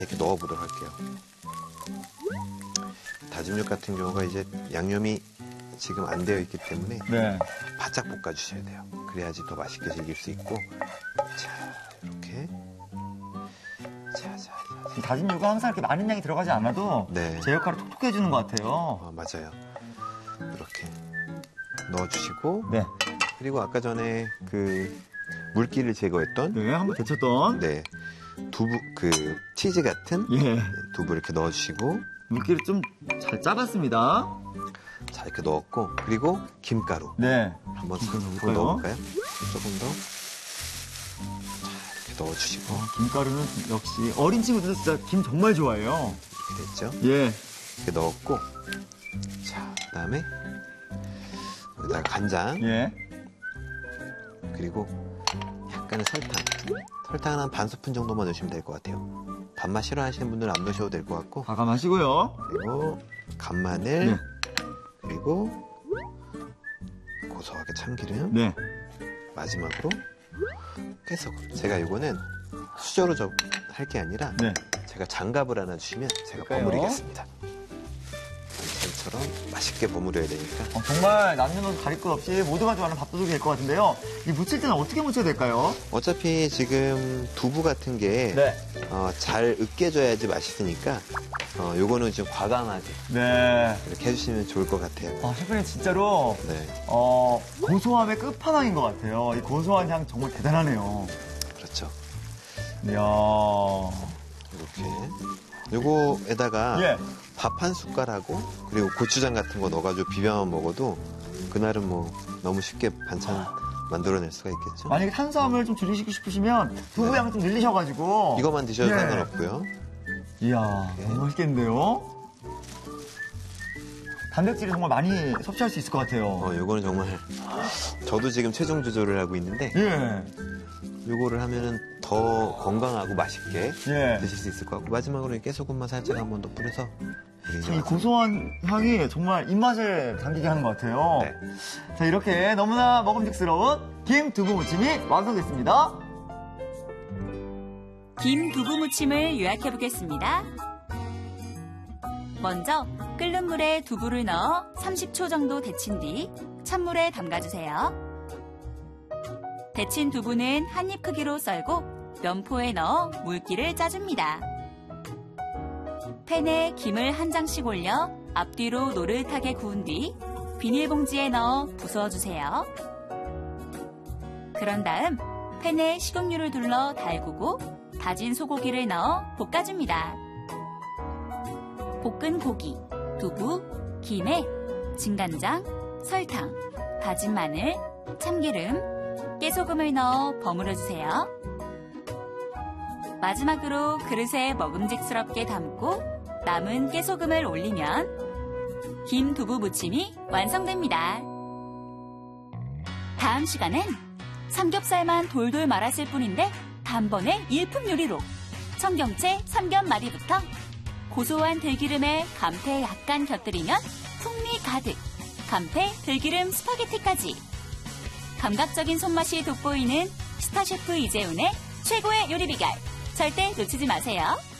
이렇게 넣어보도록 할게요. 다진 육 같은 경우가 이제 양념이 지금 안 되어 있기 때문에 네. 바짝 볶아주셔야 돼요. 그래야지 더 맛있게 즐길 수 있고. 자, 이렇게. 자. 다진 육은 항상 이렇게 많은 양이 들어가지 않아도 네. 제 역할을 톡톡 해주는 것 같아요. 맞아요. 이렇게 넣어주시고. 네. 그리고 아까 전에 그 물기를 제거했던. 네, 한번 데쳤던. 네. 두부, 치즈 같은. 예. 두부 이렇게 넣어주시고. 물기를 좀 잘 짜봤습니다. 자, 이렇게 넣었고. 그리고 김가루. 네. 한번 넣어볼까요? 넣어볼까요? 조금 더. 이렇게 넣어주시고. 김가루는 역시 어린 친구들도 진짜 김 정말 좋아해요. 이렇게 됐죠? 예. 이렇게 넣었고. 자, 그다음에 여기다가 간장. 예. 그리고 약간의 설탕. 설탕 한 반 스푼 정도만 넣으시면 될 것 같아요. 단맛 싫어하시는 분들은 안 넣으셔도 될 것 같고. 과감하시고요. 그리고 간마늘. 네. 그리고 고소하게 참기름. 네. 마지막으로 깨소금. 제가 이거는 수저로 할 게 아니라 네. 제가 장갑을 하나 주시면 제가 그럴까요? 버무리겠습니다. 반찬처럼 맛있게 버무려야 되니까. 정말 남녀노소 가릴 것 없이 모두가 좋아하는 밥도둑이 될 것 같은데요. 이 무칠 때는 어떻게 무쳐야 될까요? 어차피 지금 두부 같은 게 네. 잘 으깨져야지 맛있으니까 요거는 좀 과감하게 네. 이렇게 해주시면 좋을 것 같아요. 셰프님 진짜로 네, 고소함의 끝판왕인 것 같아요. 이 고소한 향 정말 대단하네요. 그렇죠. 이야. 이렇게 요거에다가 예. 밥 한 숟갈하고 그리고 고추장 같은 거 넣어가지고 비벼만 먹어도 그날은 뭐 너무 쉽게 반찬 만들어낼 수가 있겠죠. 만약에 탄수화물 좀 줄이시고 싶으시면 두부 양 좀 늘리셔가지고 이것만 드셔도 네. 상관없고요. 이야, 너무 맛있겠는데요? 단백질을 정말 많이 섭취할 수 있을 것 같아요. 요거는 정말 저도 지금 체중 조절을 하고 있는데 예. 요거를 하면은 더 건강하고 맛있게 예. 드실 수 있을 것 같고 마지막으로 깨소금만 살짝 한 번 더 뿌려서 참 이 고소한 향이 정말 입맛을 당기게 하는 것 같아요. 네. 자, 이렇게 너무나 먹음직스러운 김 두부 무침이 완성됐습니다. 김 두부 무침을 요약해 보겠습니다. 먼저 끓는 물에 두부를 넣어 30초 정도 데친 뒤 찬물에 담가주세요. 데친 두부는 한 입 크기로 썰고 면포에 넣어 물기를 짜줍니다. 팬에 김을 한 장씩 올려 앞뒤로 노릇하게 구운 뒤 비닐봉지에 넣어 부숴주세요. 그런 다음 팬에 식용유를 둘러 달구고 다진 소고기를 넣어 볶아줍니다. 볶은 고기, 두부, 김에 진간장, 설탕, 다진 마늘, 참기름, 깨소금을 넣어 버무려주세요. 마지막으로 그릇에 먹음직스럽게 담고 남은 깨소금을 올리면 김 두부 무침이 완성됩니다. 다음 시간엔 삼겹살만 돌돌 말았을 뿐인데 단번에 일품 요리로 청경채 삼겹말이부터 고소한 들기름에 감태 약간 곁들이면 풍미 가득 감태 들기름 스파게티까지 감각적인 손맛이 돋보이는 스타셰프 이재훈의 최고의 요리 비결 절대 놓치지 마세요.